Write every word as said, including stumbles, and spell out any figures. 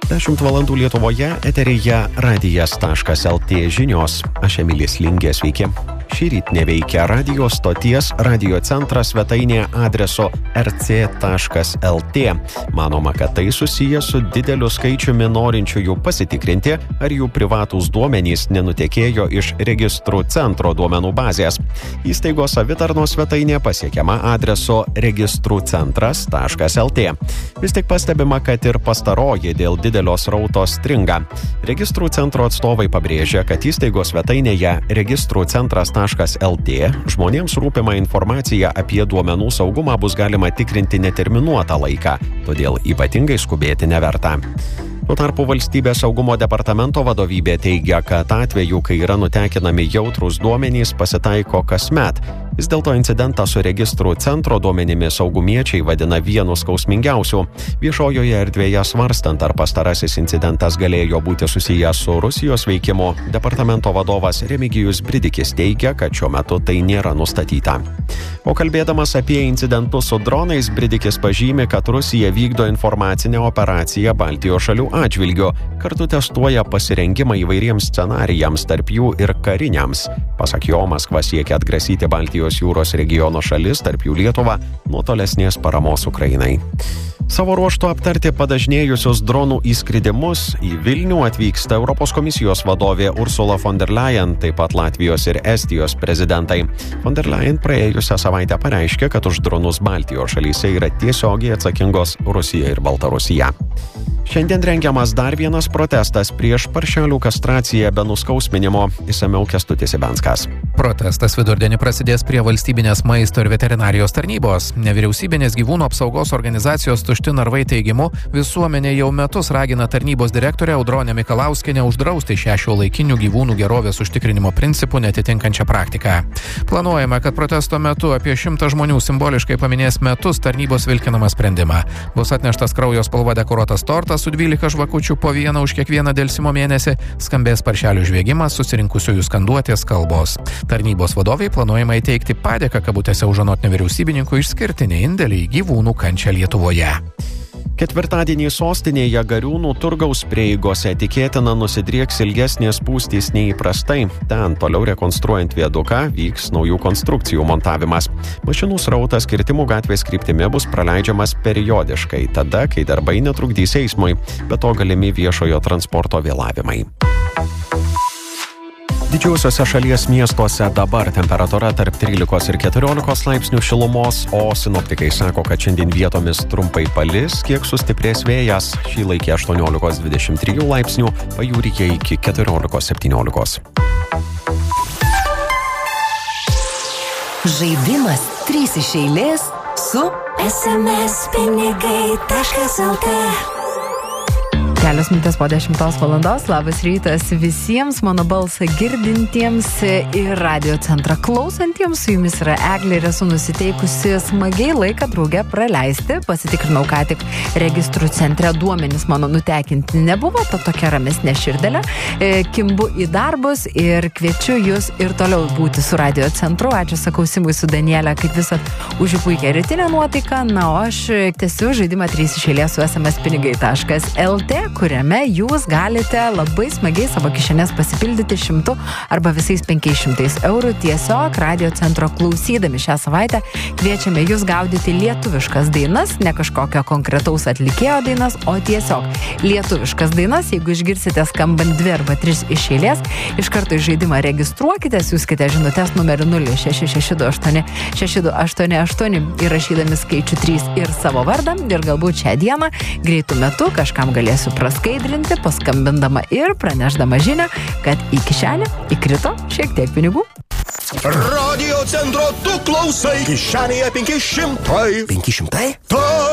dešimt valandų Lietuvoje, eteryje radijas taškas lt žinios. Aš Emilis Lingė, sveiki. Šįryt neveikia radio stoties Radio centras svetainė adresu er ce taškas el tė. Manoma, kad tai susiję su dideliu skaičiumi norinčiųjų pasitikrinti, ar jų privatūs duomenys nenutekėjo iš registrų centro duomenų bazės. Įstaigos savitarnos svetainė pasiekiama adresu registrų centras taškas el tė. Vis tik pastebima, kad ir pastaroji dėl didelio srauto stringa. Registrų centro atstovai pabrėžia, kad įstaigos svetainėje registrų centras taškas el tė žmonėms rūpimą informaciją apie duomenų saugumą bus galima tikrinti neterminuotą laiką, todėl ypatingai skubėti neverta. Tuo tarpu Valstybės saugumo departamento vadovybė teigia, kad atveju, kai yra nutekinami jautrūs duomenys, pasitaiko kasmet. Vis dėlto incidentą su registrų centro duomenimis saugumiečiai vadina vienu skausmingiausių. Viešojoje erdvėje svarstant, ar pastarasis incidentas galėjo būti susijęs su Rusijos veikimu, departamento vadovas Remigijus Bridikis teigia, kad šiuo metu tai nėra nustatyta. O kalbėdamas apie incidentus su dronais, Bridikis pažymi, kad Rusija vykdo informacinę operaciją Baltijos šalių atžvilgiu, kartu testuoja pasirengimą įvairiems scenarijams, tarp jų ir kariniams. Pasak jo, Maskva siekia atgrasyti Baltijos jūros regiono šalis, tarp jų Lietuvą, nuo tolesnės paramos Ukrainai. Savo ruožtu aptarti padažnėjusius dronų įskridimus į Vilnių atvyksta Europos komisijos vadovė Ursula von der Leyen, taip pat Latvijos ir Estijos prezidentai. Von der Leyen praėjusią savaitę pareiškė, kad už dronus Baltijos šalyse yra tiesiogiai atsakingos Rusija ir Baltarusija. Šiandien rengiamas dar vienas protestas prieš paršelių kastraciją be nuskausminimo. Išsamiau Kęstutis Ibenskas. Protestas vidurdienį prasidės prie valstybinės maisto ir veterinarijos tarnybos. Nevyriausybinės gyvūnų apsaugos organizacijos Tušti narvai teigimu, visuomenė jau metus ragina tarnybos direktorę Audronę Mikalauskienę uždrausti šią šiuolaikinių gyvūnų gerovės užtikrinimo principų netitinkančią praktiką. Planuojama, kad protesto metu apie šimtą žmonių simboliškai paminės metus tarnybos vilkinamą sprendimą. Bus atneštas kraujo spalva dekoruotas tortas su dvylika žvakučių po vieną už kiekvieną delsimo mėnesį, skambės paršelių žviegimas, susirinkusiųjų skanduotės kalbos. Tarnybos vadovai planuojama įteikti padėką kabutėse už anot nevyriausybininkų išskirtinį indėlį į gyvūnų kančią Lietuvoje. Ketvirtadienį sostinėje Gariūnų turgaus prieigose tikėtina nusidrieks ilgesnės spūstys nei įprastai. Ten toliau rekonstruojant viaduką vyks naujų konstrukcijų montavimas. Mašinų srautas kirtimų gatvės kryptimi bus praleidžiamas periodiškai, tada, kai darbai netrukdys eismui, be to galimi viešojo transporto vėlavimai. Didžiausiuose šalies miestuose dabar temperatūra tarp trylikos ir keturiolikos laipsnių šilumos, o sinoptikai sako, kad šiandien vietomis trumpai palis, kiek sustiprės vėjas, šį laikį aštuoniolikos dvidešimt trijų laipsnių, pajūryje iki keturiolikos septyniolikos. Žaidimas trys iš eilės su es em es pinigai taškas el tė. Kelios minutės po dešimtos valandos. Labas rytas visiems mano balsą girdintiems ir radio centrą klausantiems. Su jumis yra Eglė ir esu nusiteikusi smagiai laiką drauge praleisti. Pasitikrinau ką tik registrų centre, duomenys mano nutekinti nebuvo, ta tokia ramesnė širdelė. Kimbu į darbus ir kviečiu jūs ir toliau būti su radio centru. Ačiū sakau Simui su Danielė, kaip visat už jų puikią rytinę nuotaiką. Na, o aš tęsiu žaidimą trys iš eilės su es em es pinigai taškas el tė, kuriame jūs galite labai smagiai savo kišenės pasipildyti šimtu arba visais penkiais šimtais eurų tiesiog radio centro klausydami. Šią savaitę kviečiame jūs gaudyti lietuviškas dainas, ne kažkokio konkretaus atlikėjo dainas, o tiesiog lietuviškas dainas. Jeigu išgirsite skambant dvi arba tris iš eilės, iš karto į žaidimą registruokite, siųskite žinutes numeriu nulis šeši šeši du aštuoni šeši du aštuoni aštuoni įrašydami skaičių trys ir savo vardą, ir galbūt šią dieną greitų metu kažkam galėsiu praskaidrinti, paskambindama ir pranešdama žinią, kad į kišenę įkrito šiek tiek pinigų. Radio centro tu klausai, kišenėje penki šimtai. penki šimtai? Ta